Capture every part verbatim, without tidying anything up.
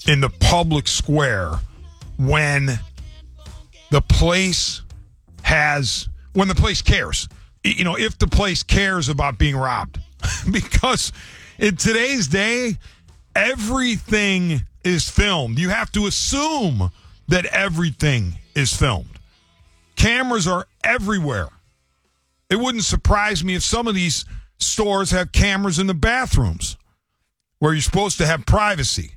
in the public square when the place has, when the place cares. You know, if the place cares about being robbed. Because in today's day, everything is filmed. You have to assume that everything is filmed. Cameras are everywhere. It wouldn't surprise me if some of these stores have cameras in the bathrooms where you're supposed to have privacy.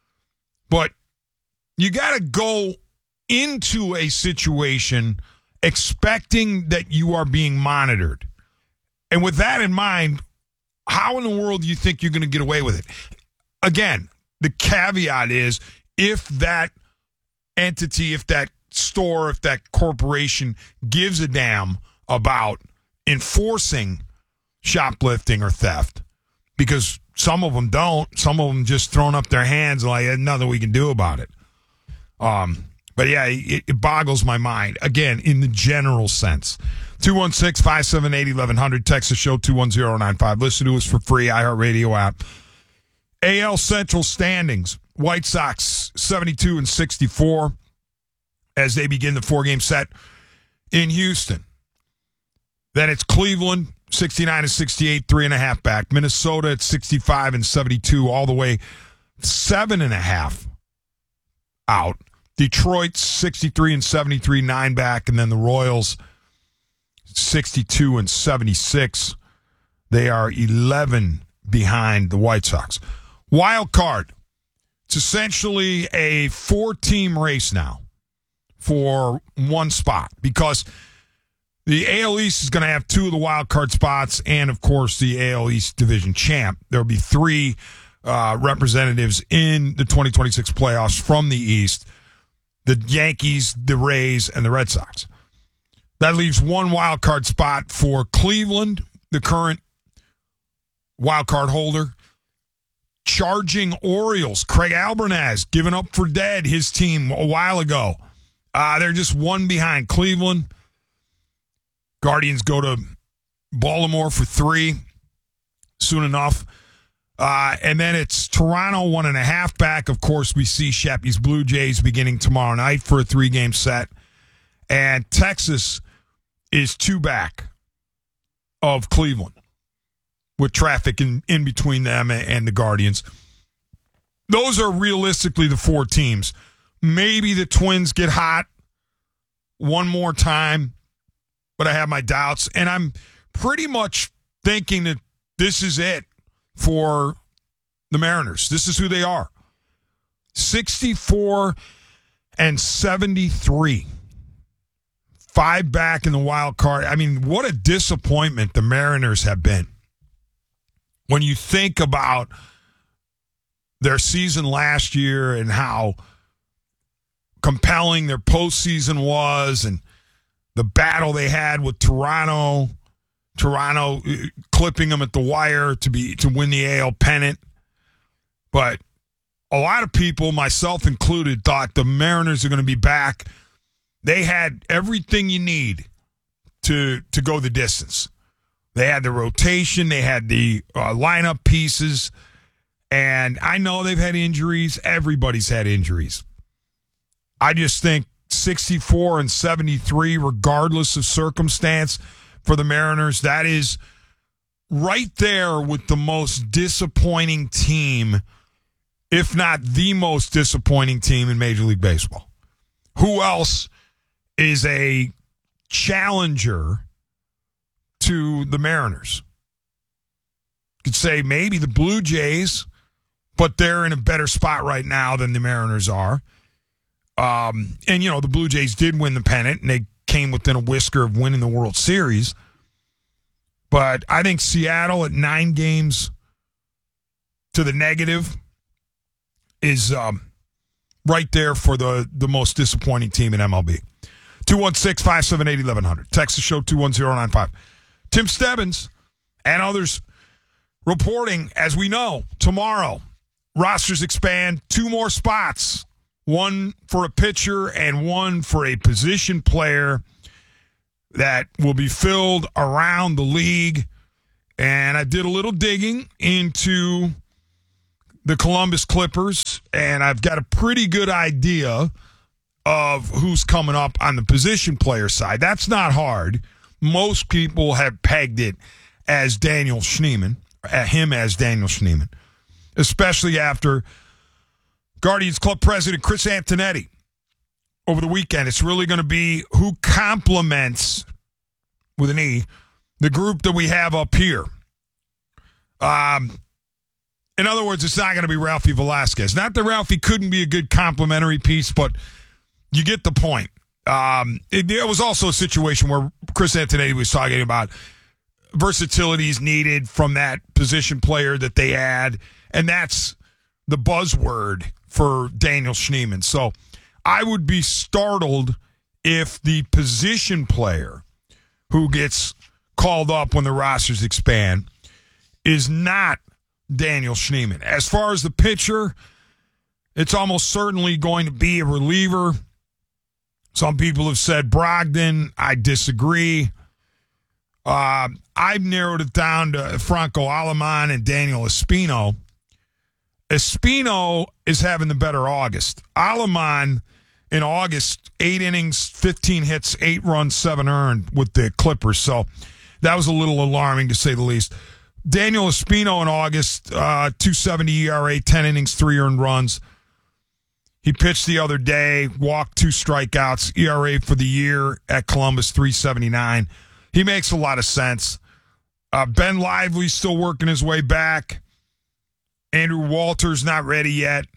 But you got to go into a situation expecting that you are being monitored. And with that in mind, how in the world do you think you're going to get away with it? Again, the caveat is if that entity, if that store, if that corporation gives a damn about enforcing shoplifting or theft, because some of them don't. Some of them just throwing up their hands like, there's nothing we can do about it. Um, but, yeah, it, it boggles my mind, again, in the general sense. two one six, five seven eight, eleven hundred. Text the show two one zero nine five. Listen to us for free, iHeartRadio app. A L Central standings. White Sox seventy-two and sixty-four as they begin the four-game set in Houston. Then it's Cleveland, sixty-nine and sixty-eight, three and a half back. Minnesota at sixty-five and seventy-two, all the way seven and a half out. Detroit, sixty-three and seventy-three, nine back. And then the Royals, sixty-two and seventy-six. They are eleven behind the White Sox. Wild card. It's essentially a four-team race now for one spot because the A L East is going to have two of the wild card spots and, of course, the A L East division champ. There will be three uh, representatives in the twenty twenty-six playoffs from the East, the Yankees, the Rays, and the Red Sox. That leaves one wild card spot for Cleveland, the current wild card holder. Charging Orioles, Craig Albernaz giving up for dead his team a while ago. Uh, they're just one behind Cleveland. Guardians go to Baltimore for three soon enough. Uh, and then it's Toronto, one and a half back. Of course, we see Sheppy's Blue Jays beginning tomorrow night for a three-game set. And Texas is two back of Cleveland with traffic in, in between them and the Guardians. Those are realistically the four teams. Maybe the Twins get hot one more time, but I have my doubts. And I'm pretty much thinking that this is it for the Mariners. This is who they are. sixty-four and seventy-three. Five back in the wild card. I mean, what a disappointment the Mariners have been. When you think about their season last year and how compelling their postseason was and the battle they had with Toronto, Toronto clipping them at the wire to be to win the A L pennant. But a lot of people, myself included, thought the Mariners are going to be back. They had everything you need to to go the distance. They had the rotation. They had the uh, lineup pieces. And I know they've had injuries. Everybody's had injuries. I just think sixty-four and seventy-three, regardless of circumstance, for the Mariners, that is right there with the most disappointing team, if not the most disappointing team in Major League Baseball. Who else is a challenger to the Mariners? You could say maybe the Blue Jays, but they're in a better spot right now than the Mariners are. Um, and, you know, the Blue Jays did win the pennant, and they came within a whisker of winning the World Series. But I think Seattle at nine games to the negative is um, right there for the, the most disappointing team in M L B. two one six, five seven eight, eleven hundred. Text the show two one zero nine five. Tim Stebbins and others reporting, as we know, tomorrow, rosters expand two more spots, one for a pitcher and one for a position player that will be filled around the league. And I did a little digging into the Columbus Clippers, and I've got a pretty good idea of who's coming up on the position player side. That's not hard. Most people have pegged it as Daniel Schneemann, uh, him as Daniel Schneemann, especially after Guardians Club President Chris Antonetti over the weekend. It's really going to be who complements, with an E, the group that we have up here. Um, in other words, it's not going to be Ralphie Velasquez. Not that Ralphie couldn't be a good complementary piece, but you get the point. Um, it, it was also a situation where Chris Antonetti was talking about versatility is needed from that position player that they add, and that's the buzzword for Daniel Schneemann. So I would be startled if the position player who gets called up when the rosters expand is not Daniel Schneemann. As far as the pitcher, it's almost certainly going to be a reliever. Some people have said Brogdon. I disagree. Uh, I've narrowed it down to Franco Aleman and Daniel Espino. Espino is having the better August. Aleman in August, eight innings, fifteen hits, eight runs, seven earned with the Clippers. So that was a little alarming to say the least. Daniel Espino in August, uh, two seventy E R A, ten innings, three earned runs. He pitched the other day, walked two strikeouts, E R A for the year at Columbus, three seventy-nine. He makes a lot of sense. Uh, Ben Lively's still working his way back. Andrew Walter's not ready yet.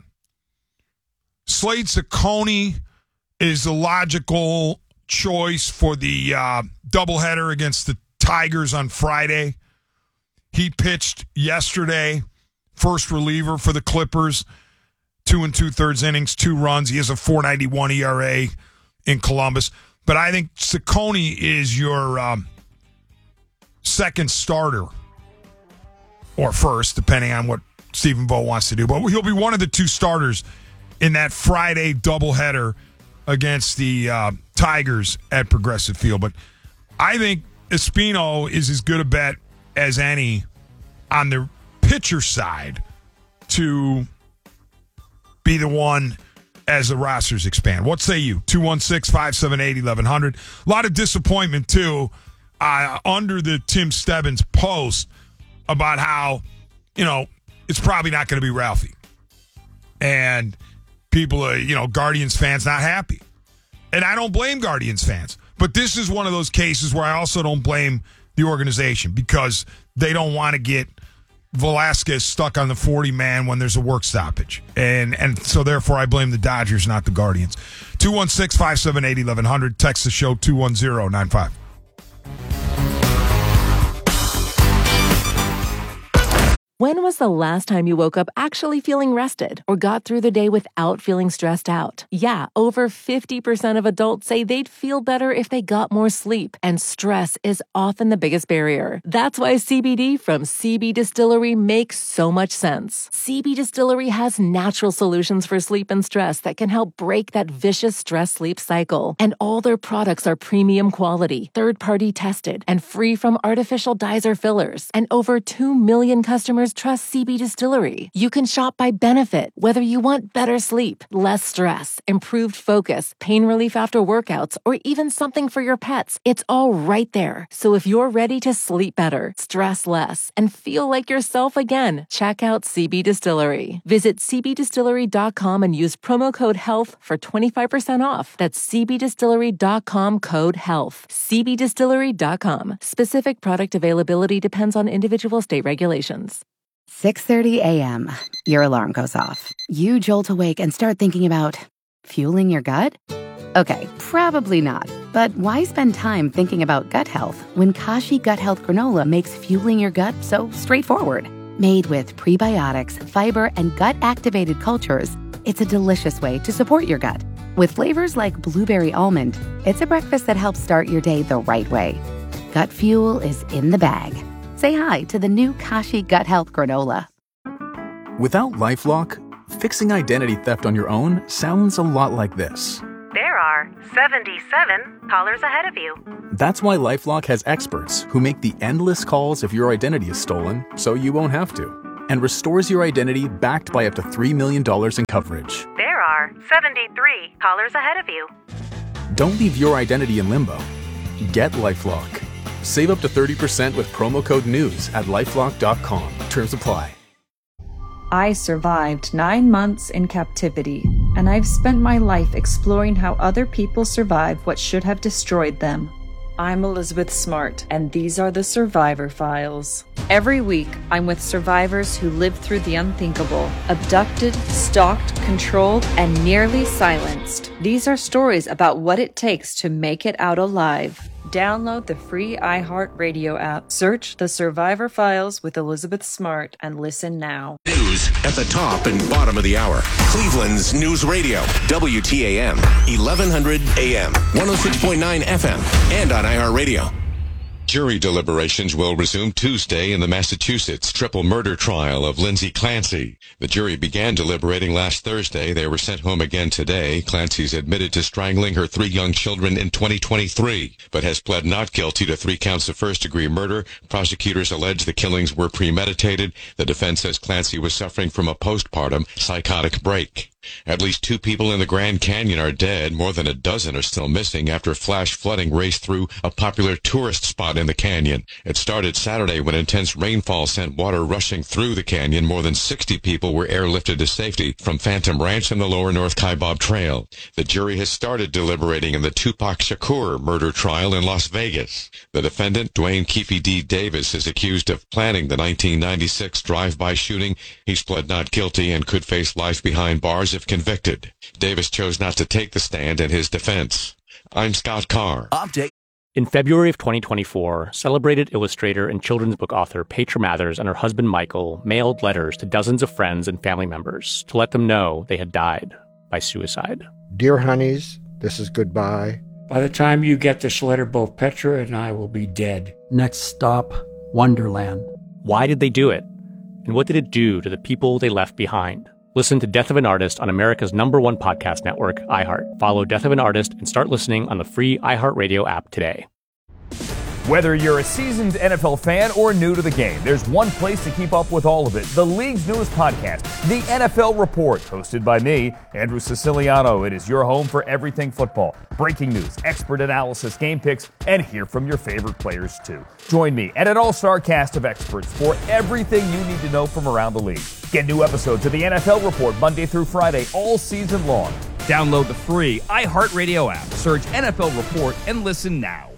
Slade Ciccone is the logical choice for the uh, doubleheader against the Tigers on Friday. He pitched yesterday, first reliever for the Clippers, two and two-thirds innings, two runs. He has a four ninety-one E R A in Columbus. But I think Ciccone is your um, second starter, or first, depending on what Stephen Vogt wants to do. But he'll be one of the two starters in that Friday doubleheader against the uh, Tigers at Progressive Field. But I think Espino is as good a bet as any on the pitcher side to be the one as the rosters expand. What say you? two one six, five seven eight, eleven hundred. A lot of disappointment, too, uh, under the Tim Stebbins post about how, you know, it's probably not going to be Ralphie. And people, are, you know, Guardians fans not happy. And I don't blame Guardians fans. But this is one of those cases where I also don't blame the organization because they don't want to get Velasquez stuck on the forty-man when there's a work stoppage. And and so, therefore, I blame the Dodgers, not the Guardians. two one six, five seven eight, eleven hundred. Text the show two one zero nine five. When was the last time you woke up actually feeling rested or got through the day without feeling stressed out? Yeah, over fifty percent of adults say they'd feel better if they got more sleep, and stress is often the biggest barrier. That's why C B D from C B Distillery makes so much sense. C B Distillery has natural solutions for sleep and stress that can help break that vicious stress-sleep cycle. And all their products are premium quality, third-party tested, and free from artificial dyes or fillers. And over two million customers trust C B Distillery. You can shop by benefit, whether you want better sleep, less stress, improved focus, pain relief after workouts, or even something for your pets. It's all right there. So if you're ready to sleep better, stress less, and feel like yourself again, check out C B Distillery. Visit c b distillery dot com and use promo code HEALTH for twenty-five percent off. That's c b distillery dot com code HEALTH. c b distillery dot com. Specific product availability depends on individual state regulations. six thirty a.m. Your alarm goes off. You jolt awake and start thinking about fueling your gut? Okay, probably not. But why spend time thinking about gut health when Kashi Gut Health Granola makes fueling your gut so straightforward? Made with prebiotics, fiber, and gut-activated cultures, it's a delicious way to support your gut. With flavors like blueberry almond, it's a breakfast that helps start your day the right way. Gut fuel is in the bag. Say hi to the new Kashi Gut Health Granola. Without LifeLock, fixing identity theft on your own sounds a lot like this. There are seventy-seven callers ahead of you. That's why LifeLock has experts who make the endless calls if your identity is stolen so you won't have to. and restores your identity backed by up to three million dollars in coverage. There are seventy-three callers ahead of you. Don't leave your identity in limbo. Get LifeLock. Save up to thirty percent with promo code NEWS at lifelock dot com. Terms apply. I survived nine months in captivity, and I've spent my life exploring how other people survive what should have destroyed them. I'm Elizabeth Smart, and these are the Survivor Files. Every week, I'm with survivors who lived through the unthinkable, abducted, stalked, controlled, and nearly silenced. These are stories about what it takes to make it out alive. Download the free iHeartRadio app, search The Survivor Files with Elizabeth Smart, and listen now. News at the top and bottom of the hour. Cleveland's News Radio, W T A M, eleven hundred A M, one oh six point nine F M, and on iHeartRadio. Jury deliberations will resume Tuesday in the Massachusetts triple murder trial of Lindsay Clancy. The jury began deliberating last Thursday. They were sent home again today. Clancy's admitted to strangling her three young children in twenty twenty-three, but has pled not guilty to three counts of first-degree murder. Prosecutors allege the killings were premeditated. The defense says Clancy was suffering from a postpartum psychotic break. At least two people in the Grand Canyon are dead. More than a dozen are still missing after flash flooding raced through a popular tourist spot in the canyon. It started Saturday when intense rainfall sent water rushing through the canyon. More than sixty people were airlifted to safety from Phantom Ranch and the lower North Kaibab Trail. The jury has started deliberating in the Tupac Shakur murder trial in Las Vegas. The defendant, Dwayne Keefe D. Davis, is accused of planning the nineteen ninety-six drive-by shooting. He's pled not guilty and could face life behind bars if convicted. Davis chose not to take the stand in his defense. I'm Scott Carr. Update. In February of twenty twenty-four, celebrated illustrator and children's book author Petra Mathers and her husband Michael mailed letters to dozens of friends and family members to let them know they had died by suicide. Dear honeys, this is goodbye. By the time you get this letter, both Petra and I will be dead. Next stop, Wonderland. Why did they do it? And what did it do to the people they left behind? Listen to Death of an Artist on America's number one podcast network, iHeart. Follow Death of an Artist and start listening on the free iHeartRadio app today. Whether you're a seasoned N F L fan or new to the game, there's one place to keep up with all of it. The league's newest podcast, The N F L Report, hosted by me, Andrew Siciliano. It is your home for everything football. Breaking news, expert analysis, game picks, and hear from your favorite players, too. Join me and an all-star cast of experts for everything you need to know from around the league. Get new episodes of The N F L Report Monday through Friday all season long. Download the free iHeartRadio app, search N F L Report, and listen now.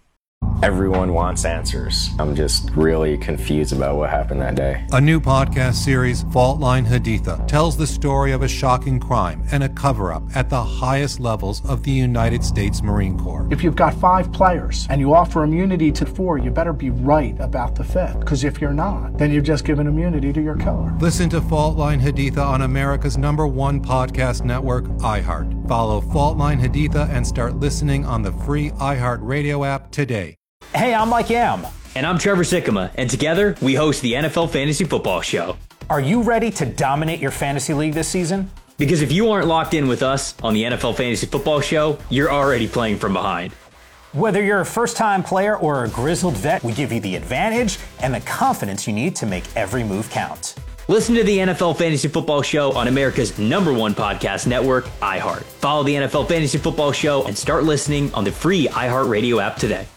Everyone wants answers. I'm just really confused about what happened that day. A new podcast series, Fault Line Haditha, tells the story of a shocking crime and a cover-up at the highest levels of the United States Marine Corps. If you've got five players and you offer immunity to four, you better be right about the fifth. Because if you're not, then you've just given immunity to your killer. Listen to Fault Line Haditha on America's number one podcast network, iHeart. Follow Fault Line Haditha and start listening on the free iHeartRadio app today. Hey, I'm Mike Yam. And I'm Trevor Sikkema, and together we host the N F L Fantasy Football Show. Are you ready to dominate your fantasy league this season? Because if you aren't locked in with us on the N F L Fantasy Football Show, you're already playing from behind. Whether you're a first-time player or a grizzled vet, we give you the advantage and the confidence you need to make every move count. Listen to the N F L Fantasy Football Show on America's number one podcast network, iHeart. Follow the N F L Fantasy Football Show and start listening on the free iHeartRadio app today.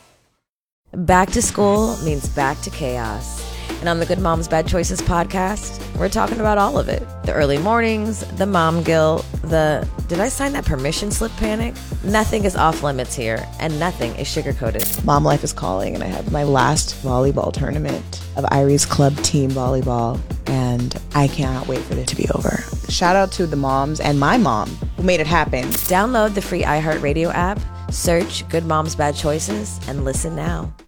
Back to school means back to chaos. And on the Good Moms Bad Choices podcast, we're talking about all of it. The early mornings, the mom guilt, the did I sign that permission slip panic? Nothing is off limits here, and nothing is sugar-coated. Mom life is calling, and I have my last volleyball tournament of Irie's club team volleyball, and I cannot wait for it to be over. Shout out to the moms and my mom who made it happen. Download the free iHeartRadio app, search Good Moms Bad Choices, and listen now.